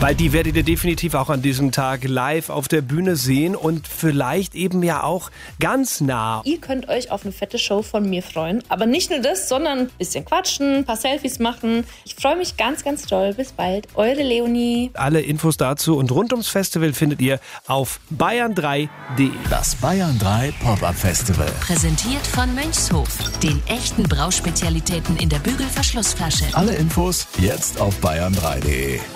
Weil die werdet ihr definitiv auch an diesem Tag live auf der Bühne sehen und vielleicht eben ja auch ganz nah. Ihr könnt euch auf eine fette Show von mir freuen. Aber nicht nur das, sondern ein bisschen quatschen, ein paar Selfies machen. Ich freue mich ganz, ganz doll. Bis bald. Eure Leonie. Alle Infos dazu und rund ums Festival findet ihr auf bayern3.de. Das Bayern 3 Pop-Up Festival. Präsentiert von Mönchshof, den echten Brauspezialitäten in der Bügelverschlussflasche. Alle Infos jetzt auf bayern3.de.